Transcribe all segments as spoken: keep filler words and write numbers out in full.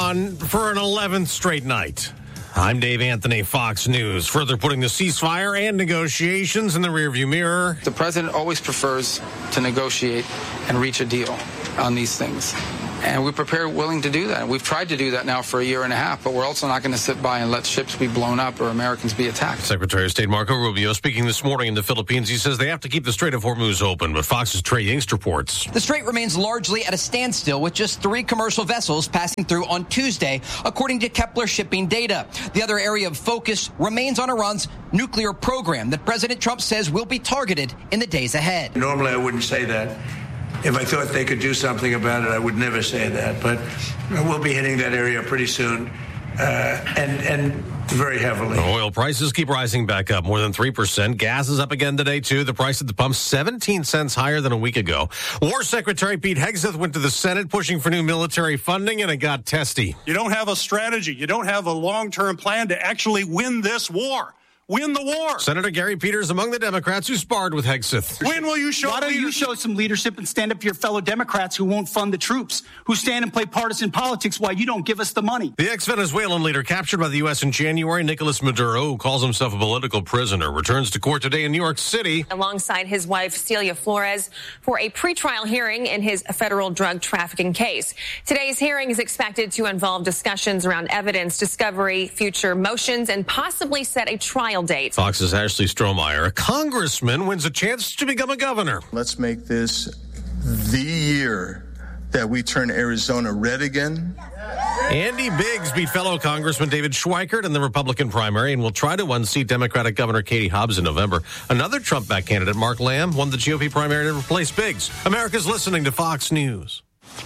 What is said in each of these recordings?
on for an eleventh straight night. I'm Dave Anthony, Fox News. Further putting the ceasefire and negotiations in the rearview mirror. The president always prefers to negotiate and reach a deal on these things. And we're prepared, willing to do that. We've tried to do that now for a year and a half, but we're also not going to sit by and let ships be blown up or Americans be attacked. Secretary of State Marco Rubio speaking this morning in the Philippines. He says they have to keep the Strait of Hormuz open, but Fox's Trey Yingst reports. The strait remains largely at a standstill with just three commercial vessels passing through on Tuesday, according to Kepler shipping data. The other area of focus remains on Iran's nuclear program that President Trump says will be targeted in the days ahead. Normally, I wouldn't say that. If I thought they could do something about it, I would never say that. But we'll be hitting that area pretty soon, uh, and and very heavily. Oil prices keep rising back up more than three percent. Gas is up again today, too. The price at the pump, seventeen cents higher than a week ago. War Secretary Pete Hegseth went to the Senate pushing for new military funding, and it got testy. You don't have a strategy. You don't have a long-term plan to actually win this war. Win the war. Senator Gary Peters among the Democrats who sparred with Hegseth. When will you show Why don't leadership? you show some leadership and stand up to your fellow Democrats who won't fund the troops, who stand and play partisan politics while you don't give us the money? The ex-Venezuelan leader captured by the U S in January, Nicolas Maduro, who calls himself a political prisoner, returns to court today in New York City. Alongside his wife, Celia Flores, for a pretrial hearing in his federal drug trafficking case. Today's hearing is expected to involve discussions around evidence discovery, future motions, and possibly set a trial date. Fox's Ashley Strohmeyer, a congressman, wins a chance to become a governor. Let's make this the year that we turn Arizona red again. Andy Biggs beat fellow Congressman David Schweikert in the Republican primary and will try to unseat Democratic Governor Katie Hobbs in November. Another Trump-backed candidate, Mark Lamb, won the G O P primary to replace Biggs. America's listening to Fox News.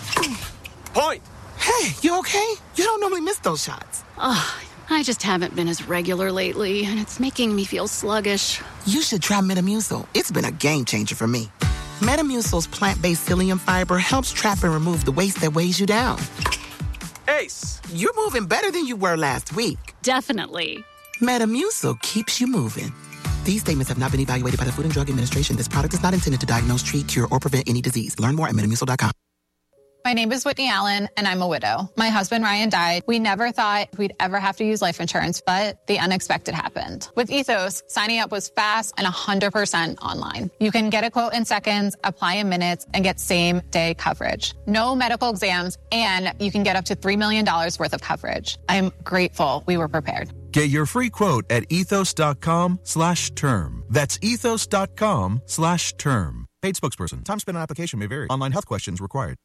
Point. Hey, you okay? You don't normally miss those shots. Oh, I just haven't been as regular lately, and it's making me feel sluggish. You should try Metamucil. It's been a game changer for me. Metamucil's plant-based psyllium fiber helps trap and remove the waste that weighs you down. Ace, you're moving better than you were last week. Definitely. Metamucil keeps you moving. These statements have not been evaluated by the Food and Drug Administration. This product is not intended to diagnose, treat, cure, or prevent any disease. Learn more at metamucil dot com. My name is Whitney Allen, and I'm a widow. My husband, Ryan, died. We never thought we'd ever have to use life insurance, but the unexpected happened. With Ethos, signing up was fast and one hundred percent online. You can get a quote in seconds, apply in minutes, and get same-day coverage. No medical exams, and you can get up to three million dollars worth of coverage. I'm grateful we were prepared. Get your free quote at ethos.com slash term. That's ethos.com slash term. Paid spokesperson. Time spent on application may vary. Online health questions required.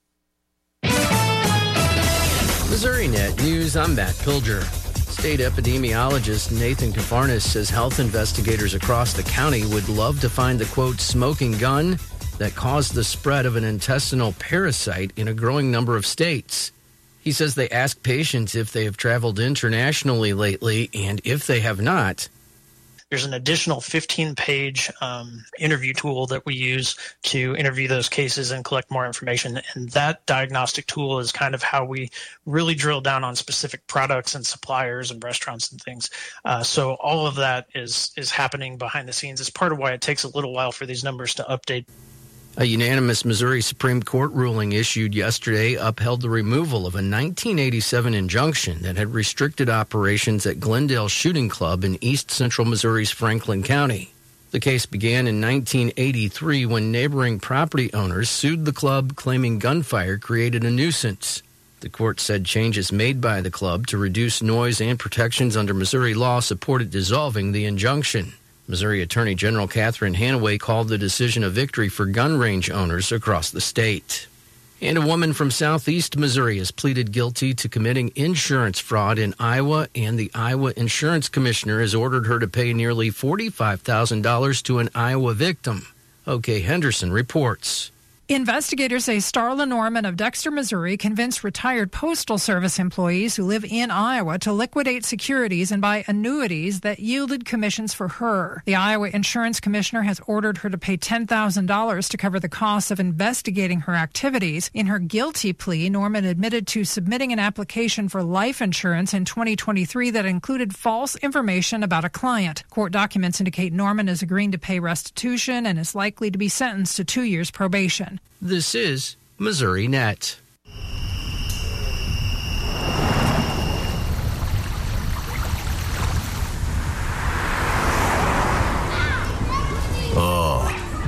Missouri Net News, I'm Matt Pilger. State epidemiologist Nathan Kafarnis says health investigators across the county would love to find the, quote, smoking gun that caused the spread of an intestinal parasite in a growing number of states. He says they ask patients if they have traveled internationally lately, and if they have not. There's an additional fifteen-page um, interview tool that we use to interview those cases and collect more information. And that diagnostic tool is kind of how we really drill down on specific products and suppliers and restaurants and things. Uh, so all of that is is happening behind the scenes. It's part of why it takes a little while for these numbers to update. A unanimous Missouri Supreme Court ruling issued yesterday upheld the removal of a nineteen eighty-seven injunction that had restricted operations at Glendale Shooting Club in east central Missouri's Franklin County. The case began in nineteen eighty-three when neighboring property owners sued the club, claiming gunfire created a nuisance. The court said changes made by the club to reduce noise and protections under Missouri law supported dissolving the injunction. Missouri Attorney General Catherine Hanaway called the decision a victory for gun range owners across the state. And a woman from southeast Missouri has pleaded guilty to committing insurance fraud in Iowa, and the Iowa Insurance Commissioner has ordered her to pay nearly forty-five thousand dollars to an Iowa victim. O K. Henderson reports. Investigators say Starla Norman of Dexter, Missouri, convinced retired Postal Service employees who live in Iowa to liquidate securities and buy annuities that yielded commissions for her. The Iowa Insurance Commissioner has ordered her to pay ten thousand dollars to cover the costs of investigating her activities. In her guilty plea, Norman admitted to submitting an application for life insurance in twenty twenty-three that included false information about a client. Court documents indicate Norman is agreeing to pay restitution and is likely to be sentenced to two years probation. This is Missouri Net.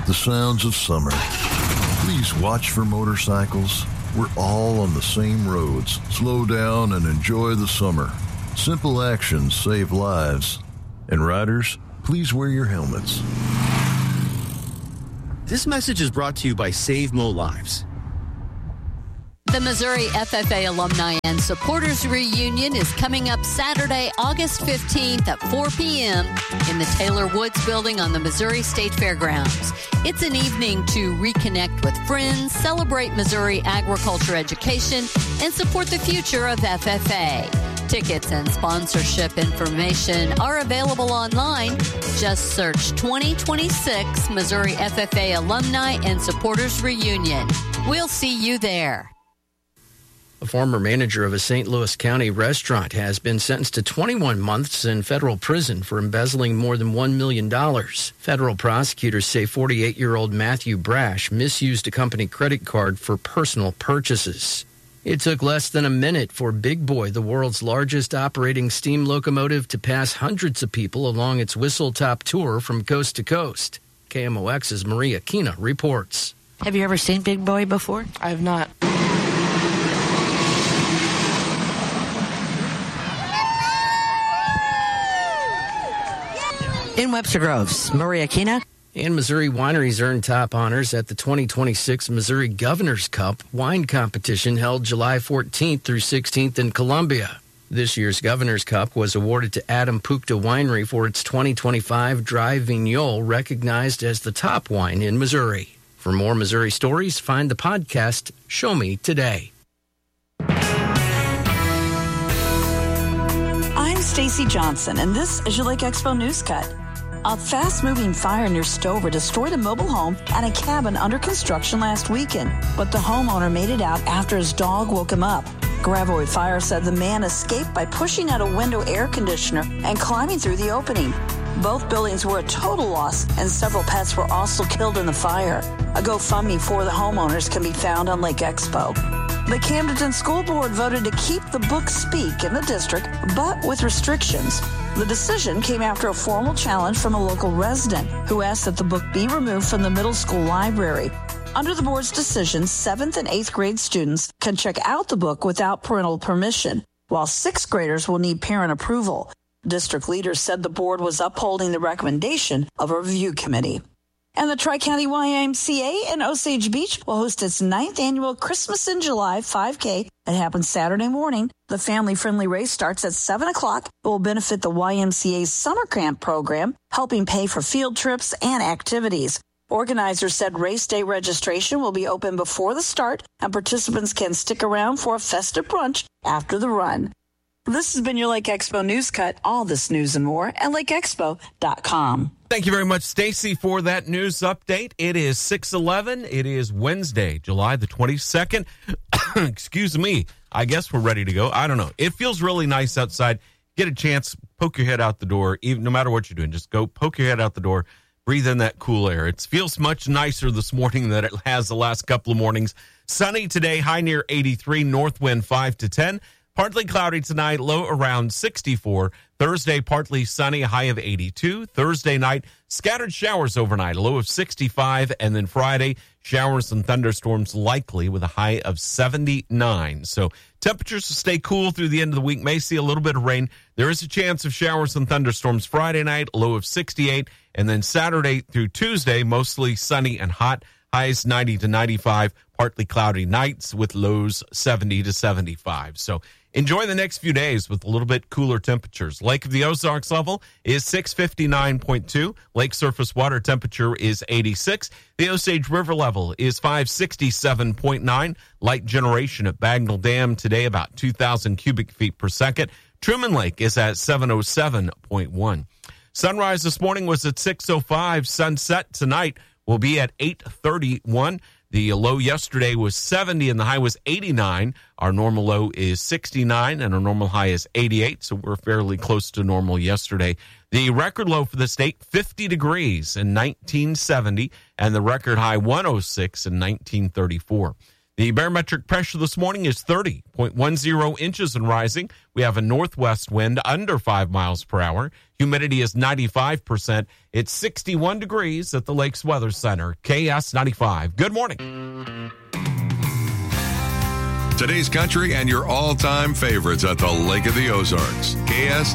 the sounds of summer. Please watch for motorcycles. We're all on the same roads. Slow down and enjoy the summer. Simple actions save lives. And riders, please wear your helmets. This message is brought to you by Save Mo Lives. The Missouri F F A Alumni and Supporters Reunion is coming up Saturday, August fifteenth at four p.m. in the Taylor Woods Building on the Missouri State Fairgrounds. It's an evening to reconnect with friends, celebrate Missouri agriculture education, and support the future of F F A. Tickets and sponsorship information are available online. Just search twenty twenty-six Missouri F F A Alumni and Supporters Reunion. We'll see you there. A former manager of a Saint Louis County restaurant has been sentenced to twenty-one months in federal prison for embezzling more than one million dollars. Federal prosecutors say forty-eight-year-old Matthew Brash misused a company credit card for personal purchases. It took less than a minute for Big Boy, the world's largest operating steam locomotive, to pass hundreds of people along its whistle-top tour from coast to coast. K M O X's Maria Kina reports. Have you ever seen Big Boy before? I have not. In Webster Groves, Maria Kina. And Missouri wineries earned top honors at the twenty twenty-six Missouri Governor's Cup wine competition held July fourteenth through sixteenth in Columbia. This year's Governor's Cup was awarded to Adam Pukta Winery for its twenty twenty-five Dry Vignole, recognized as the top wine in Missouri. For more Missouri stories, find the podcast Show Me Today. I'm Stacy Johnson, and this is your Lake Expo News Cut. A fast-moving fire near Stover destroyed a mobile home and a cabin under construction last weekend, but the homeowner made it out after his dog woke him up. Gravois Fire said the man escaped by pushing out a window air conditioner and climbing through the opening. Both buildings were a total loss, and several pets were also killed in the fire. A GoFundMe for the homeowners can be found on Lake Expo. The Camden School Board voted to keep the book Speak in the district, but with restrictions. The decision came after a formal challenge from a local resident who asked that the book be removed from the middle school library. Under the board's decision, seventh and eighth grade students can check out the book without parental permission, while sixth graders will need parent approval. District leaders said the board was upholding the recommendation of a review committee. And the Tri-County Y M C A in Osage Beach will host its ninth annual Christmas in July five K. It happens Saturday morning. The family-friendly race starts at seven o'clock. It will benefit the Y M C A's summer camp program, helping pay for field trips and activities. Organizers said race day registration will be open before the start, and participants can stick around for a festive brunch after the run. This has been your Lake Expo News Cut. All this news and more at lake expo dot com. Thank you very much, Stacy, for that news update. It is six eleven. It is Wednesday, July the twenty-second. Excuse me. I guess we're ready to go. I don't know. It feels really nice outside. Get a chance, poke your head out the door, even no matter what you're doing. Just go poke your head out the door, breathe in that cool air. It feels much nicer this morning than it has the last couple of mornings. Sunny today, high near eighty-three, north wind five to ten. Partly cloudy tonight, low around sixty-four. Thursday, partly sunny, high of eighty-two. Thursday night, scattered showers overnight, a low of sixty-five. And then Friday, showers and thunderstorms likely with a high of seventy-nine. So temperatures will stay cool through the end of the week. May see a little bit of rain. There is a chance of showers and thunderstorms Friday night, low of sixty-eight. And then Saturday through Tuesday, mostly sunny and hot. Highs ninety to ninety-five, partly cloudy nights with lows seventy to seventy-five. So enjoy the next few days with a little bit cooler temperatures. Lake of the Ozarks level is six fifty-nine point two. Lake surface water temperature is eighty-six. The Osage River level is five sixty-seven point nine. Light generation at Bagnell Dam today about two thousand cubic feet per second. Truman Lake is at seven oh seven point one. Sunrise this morning was at six oh five. Sunset tonight will be at eight thirty-one. The low yesterday was seventy and the high was eighty-nine. Our normal low is sixty-nine and our normal high is eighty-eight, so we're fairly close to normal yesterday. The record low for the state, fifty degrees in nineteen seventy, and the record high one oh six in nineteen thirty-four. The barometric pressure this morning is thirty point one zero inches and rising. We have a northwest wind under five miles per hour. Humidity is ninety-five percent. It's sixty-one degrees at the Lakes Weather Center. K S ninety-five. Good morning. Today's country and your all-time favorites at the Lake of the Ozarks. K S